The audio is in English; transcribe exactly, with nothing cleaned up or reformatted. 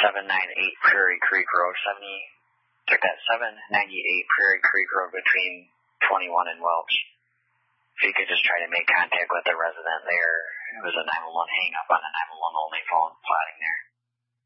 seven ninety-eight Prairie Creek Road, seventy, took that seven ninety-eight Prairie Creek Road between twenty-one and Welch. If you could just try to make contact with the resident there. It was a nine one one hang up on a nine one one only phone plotting there.